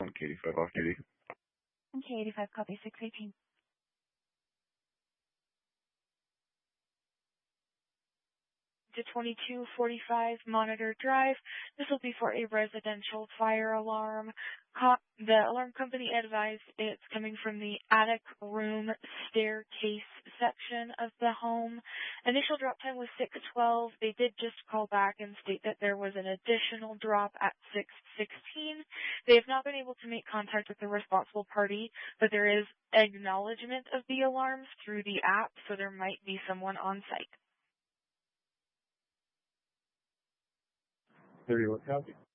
K85 off duty. K85, copy 618. To 2245 Monitor Drive. This will be for a residential fire alarm. The alarm company advised it's coming from the attic room staircase section of the home. Initial drop time was 6:12. They did just call back and state that there was an additional drop at 6:16. They have not been able to make contact with the responsible party, but there is acknowledgement of the alarms through the app, so there might be someone on site. 31 copy.